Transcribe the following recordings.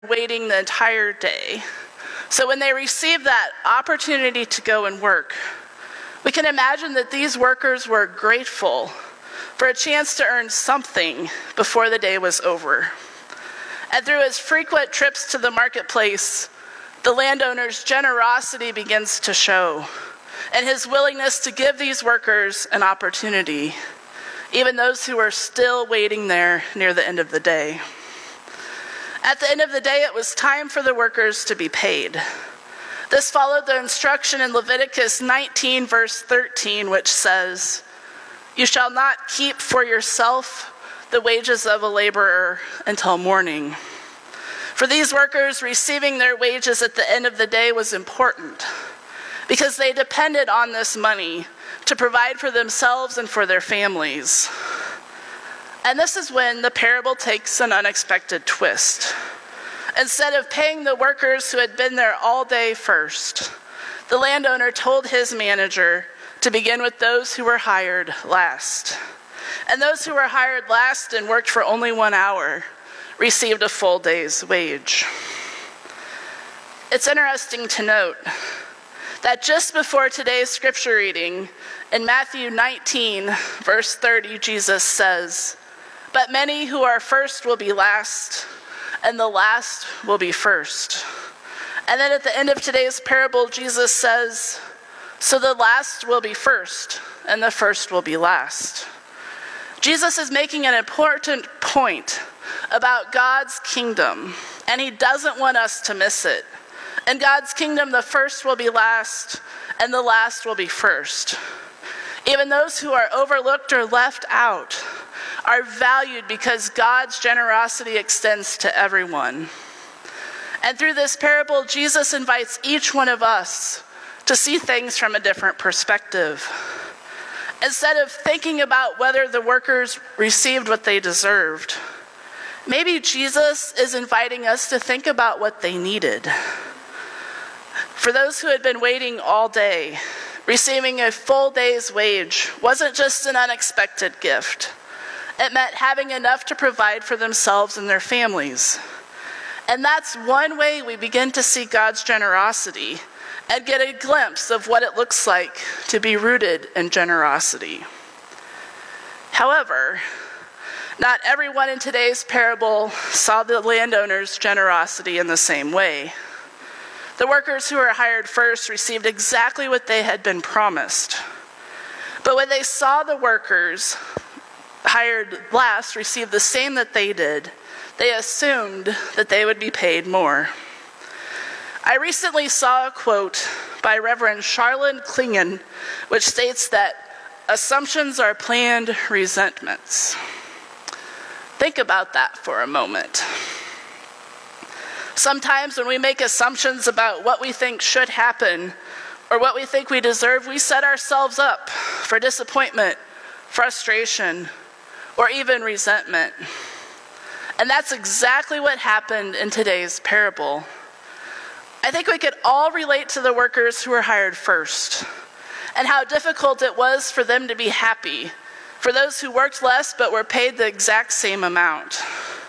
waiting the entire day. So when they received that opportunity to go and work, we can imagine that these workers were grateful for a chance to earn something before the day was over. And through his frequent trips to the marketplace, the landowner's generosity begins to show, and his willingness to give these workers an opportunity, even those who were still waiting there near the end of the day. At the end of the day, it was time for the workers to be paid. This followed the instruction in Leviticus 19, verse 13, which says, "You shall not keep for yourself the wages of a laborer until morning." For these workers, receiving their wages at the end of the day was important because they depended on this money to provide for themselves and for their families. And this is when the parable takes an unexpected twist. Instead of paying the workers who had been there all day first, the landowner told his manager to begin with those who were hired last. And those who were hired last and worked for only 1 hour received a full day's wage. It's interesting to note that just before today's scripture reading, in Matthew 19, verse 30, Jesus says, "But many who are first will be last, and the last will be first." And then at the end of today's parable, Jesus says, "So the last will be first, and the first will be last." Jesus is making an important point about God's kingdom, and he doesn't want us to miss it. In God's kingdom, the first will be last, and the last will be first. Even those who are overlooked or left out are valued because God's generosity extends to everyone. And through this parable, Jesus invites each one of us to see things from a different perspective. Instead of thinking about whether the workers received what they deserved, maybe Jesus is inviting us to think about what they needed. For those who had been waiting all day, receiving a full day's wage wasn't just an unexpected gift. It meant having enough to provide for themselves and their families. And that's one way we begin to see God's generosity and get a glimpse of what it looks like to be rooted in generosity. However, not everyone in today's parable saw the landowner's generosity in the same way. The workers who were hired first received exactly what they had been promised. But when they saw the workers hired last receive the same that they did, they assumed that they would be paid more. I recently saw a quote by Reverend Charlotte Klingen, which states that assumptions are planned resentments. Think about that for a moment. Sometimes when we make assumptions about what we think should happen or what we think we deserve, we set ourselves up for disappointment, frustration, or even resentment. And that's exactly what happened in today's parable. I think we could all relate to the workers who were hired first and how difficult it was for them to be happy, for those who worked less but were paid the exact same amount.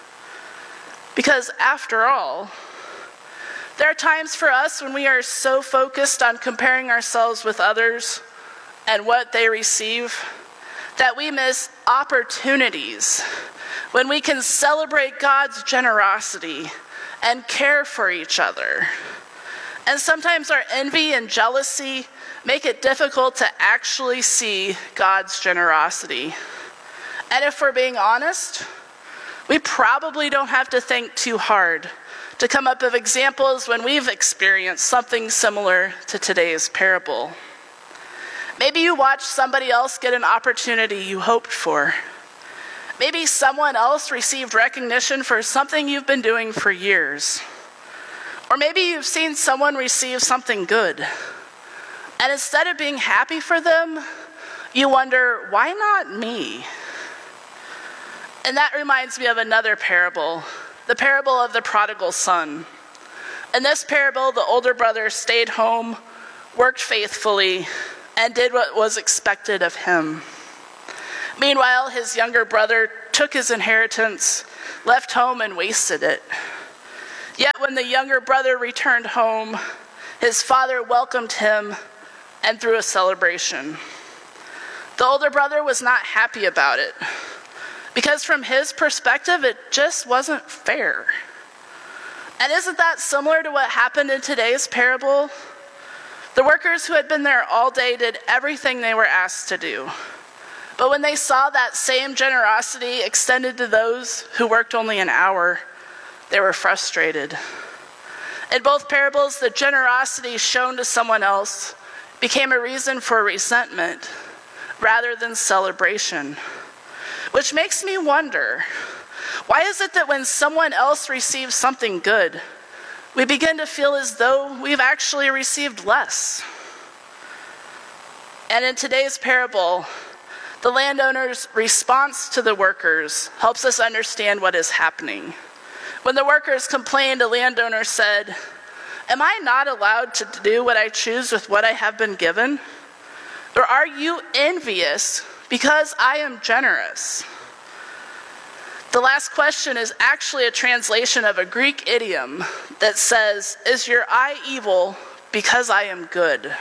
Because after all, there are times for us when we are so focused on comparing ourselves with others and what they receive that we miss opportunities when we can celebrate God's generosity and care for each other. And sometimes our envy and jealousy make it difficult to actually see God's generosity. And if we're being honest, we probably don't have to think too hard to come up with examples when we've experienced something similar to today's parable. Maybe you watched somebody else get an opportunity you hoped for. Maybe someone else received recognition for something you've been doing for years. Or maybe you've seen someone receive something good. And instead of being happy for them, you wonder, why not me? And that reminds me of another parable, the parable of the prodigal son. In this parable, the older brother stayed home, worked faithfully, and did what was expected of him. Meanwhile, his younger brother took his inheritance, left home, and wasted it. Yet when the younger brother returned home, his father welcomed him and threw a celebration. The older brother was not happy about it, because from his perspective, it just wasn't fair. And isn't that similar to what happened in today's parable? The workers who had been there all day did everything they were asked to do. But when they saw that same generosity extended to those who worked only an hour, they were frustrated. In both parables, the generosity shown to someone else became a reason for resentment rather than celebration. Which makes me wonder, why is it that when someone else receives something good, we begin to feel as though we've actually received less? And in today's parable, the landowner's response to the workers helps us understand what is happening. When the workers complained, the landowner said, "Am I not allowed to do what I choose with what I have been given? Or are you envious because I am generous?" The last question is actually a translation of a Greek idiom that says, "Is your eye evil because I am good?"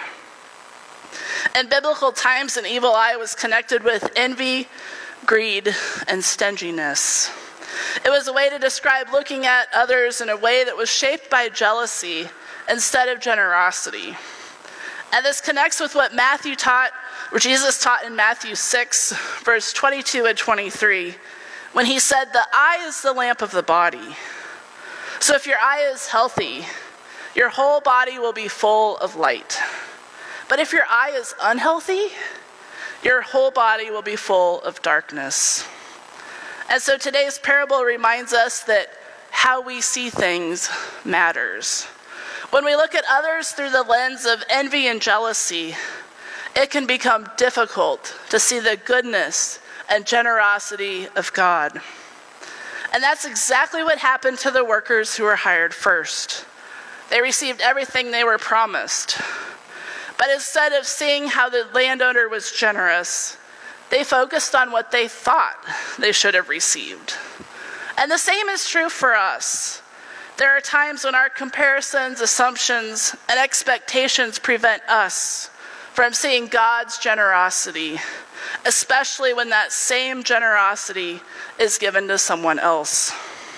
In biblical times, an evil eye was connected with envy, greed, and stinginess. It was a way to describe looking at others in a way that was shaped by jealousy instead of generosity. And this connects with what Jesus taught in Matthew 6, verse 22 and 23, when he said, "The eye is the lamp of the body. So if your eye is healthy, your whole body will be full of light. But if your eye is unhealthy, your whole body will be full of darkness." And so today's parable reminds us that how we see things matters. When we look at others through the lens of envy and jealousy, it can become difficult to see the goodness and generosity of God. And that's exactly what happened to the workers who were hired first. They received everything they were promised. But instead of seeing how the landowner was generous, they focused on what they thought they should have received. And the same is true for us. There are times when our comparisons, assumptions, and expectations prevent us from seeing God's generosity, especially when that same generosity is given to someone else.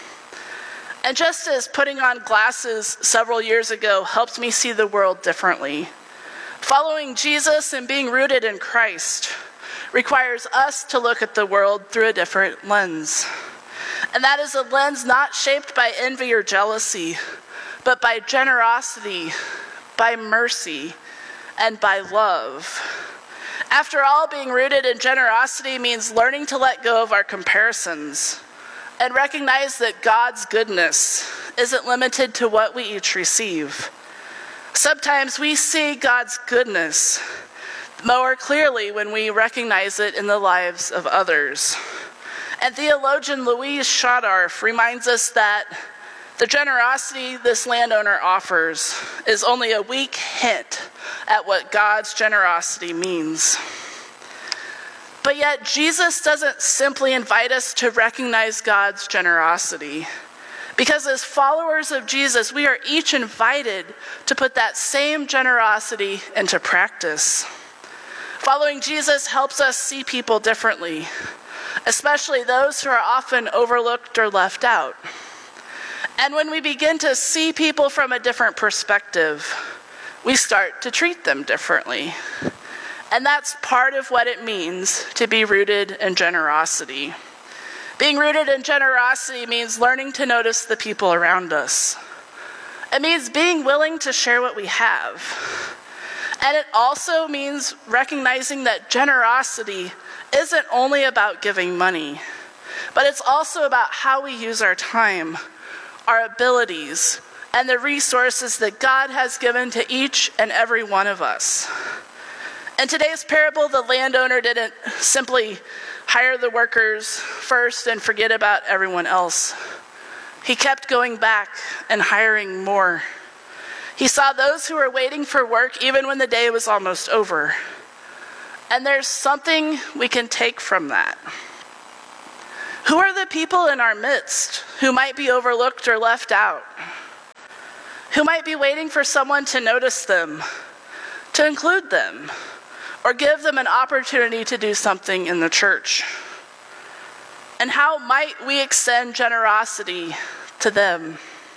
And just as putting on glasses several years ago helped me see the world differently, following Jesus and being rooted in Christ requires us to look at the world through a different lens. And that is a lens not shaped by envy or jealousy, but by generosity, by mercy, and by love. After all, being rooted in generosity means learning to let go of our comparisons and recognize that God's goodness isn't limited to what we each receive. Sometimes we see God's goodness more clearly when we recognize it in the lives of others. And theologian Louise Schadarf reminds us that the generosity this landowner offers is only a weak hint at what God's generosity means. But yet, Jesus doesn't simply invite us to recognize God's generosity. Because as followers of Jesus, we are each invited to put that same generosity into practice. Following Jesus helps us see people differently, especially those who are often overlooked or left out. And when we begin to see people from a different perspective, we start to treat them differently. And that's part of what it means to be rooted in generosity. Being rooted in generosity means learning to notice the people around us. It means being willing to share what we have. And it also means recognizing that generosity isn't only about giving money, but it's also about how we use our time, our abilities, and the resources that God has given to each and every one of us. In today's parable, the landowner didn't simply hire the workers first and forget about everyone else. He kept going back and hiring more. He saw those who were waiting for work even when the day was almost over. And there's something we can take from that. Who are the people in our midst who might be overlooked or left out? who might be waiting for someone to notice them, to include them, or give them an opportunity to do something in the church? And how might we extend generosity to them?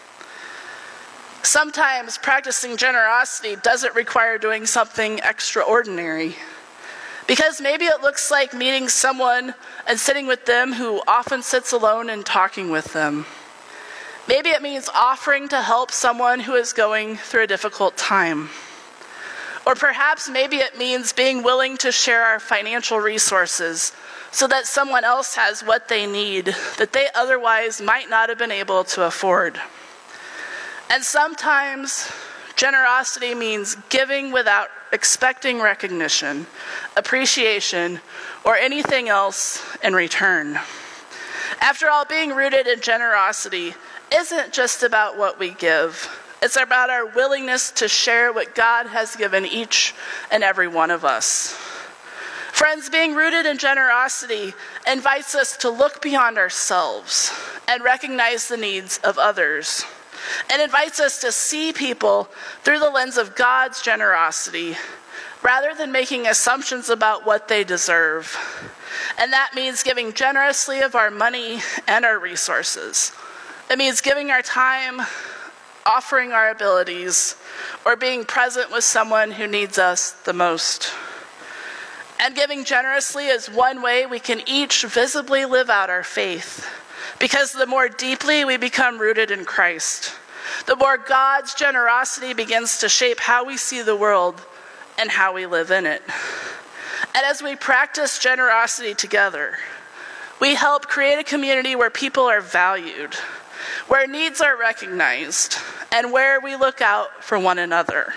Sometimes practicing generosity doesn't require doing something extraordinary, because maybe it looks like meeting someone and sitting with them who often sits alone and talking with them. Maybe it means offering to help someone who is going through a difficult time. Or perhaps maybe it means being willing to share our financial resources so that someone else has what they need that they otherwise might not have been able to afford. And sometimes generosity means giving without expecting recognition, appreciation, or anything else in return. After all, being rooted in generosity isn't just about what we give. It's about our willingness to share what God has given each and every one of us. Friends, being rooted in generosity invites us to look beyond ourselves and recognize the needs of others. It invites us to see people through the lens of God's generosity rather than making assumptions about what they deserve. And that means giving generously of our money and our resources. It means giving our time, offering our abilities, or being present with someone who needs us the most. And giving generously is one way we can each visibly live out our faith, because the more deeply we become rooted in Christ, the more God's generosity begins to shape how we see the world and how we live in it. And as we practice generosity together, we help create a community where people are valued, where needs are recognized, and where we look out for one another.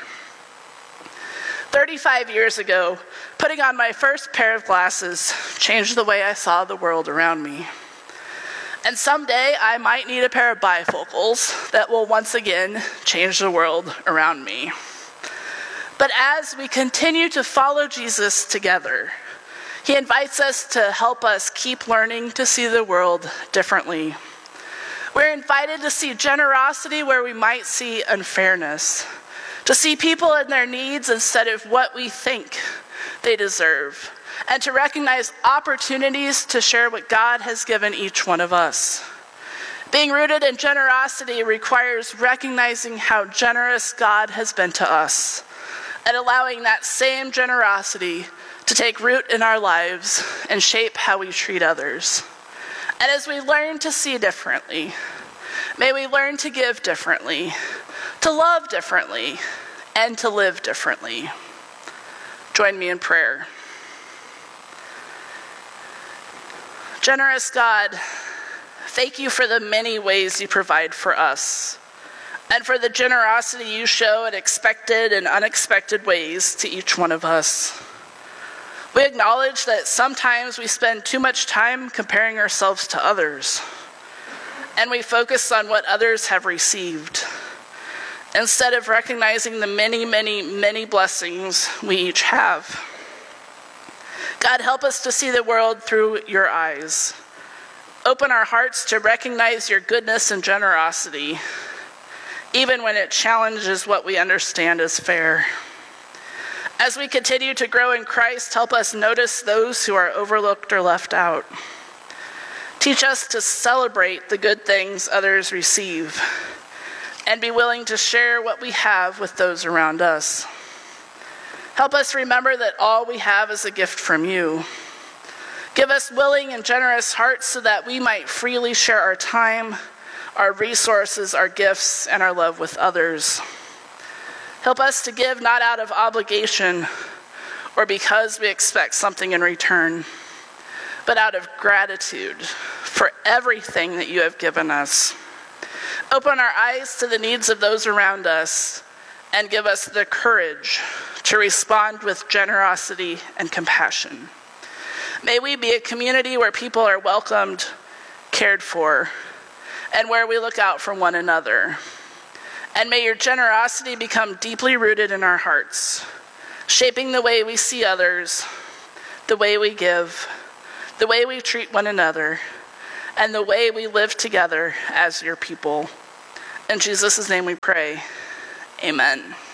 35 years ago, putting on my first pair of glasses changed the way I saw the world around me. And someday I might need a pair of bifocals that will once again change the world around me. But as we continue to follow Jesus together, he invites us to help us keep learning to see the world differently. We're invited to see generosity where we might see unfairness, to see people and their needs instead of what we think they deserve, and to recognize opportunities to share what God has given each one of us. Being rooted in generosity requires recognizing how generous God has been to us, and allowing that same generosity to take root in our lives and shape how we treat others. And as we learn to see differently, may we learn to give differently, to love differently, and to live differently. Join me in prayer. Generous God, thank you for the many ways you provide for us, and for the generosity you show in expected and unexpected ways to each one of us. We acknowledge that sometimes we spend too much time comparing ourselves to others, and we focus on what others have received, instead of recognizing the many, many, many blessings we each have. God, help us to see the world through your eyes. Open our hearts to recognize your goodness and generosity, even when it challenges what we understand as fair. As we continue to grow in Christ, help us notice those who are overlooked or left out. Teach us to celebrate the good things others receive, and be willing to share what we have with those around us. Help us remember that all we have is a gift from you. Give us willing and generous hearts so that we might freely share our time, our resources, our gifts, and our love with others. Help us to give not out of obligation or because we expect something in return, but out of gratitude for everything that you have given us. Open our eyes to the needs of those around us and give us the courage to respond with generosity and compassion. May we be a community where people are welcomed, cared for, and where we look out for one another. And may your generosity become deeply rooted in our hearts, shaping the way we see others, the way we give, the way we treat one another, and the way we live together as your people. In Jesus' name we pray. Amen.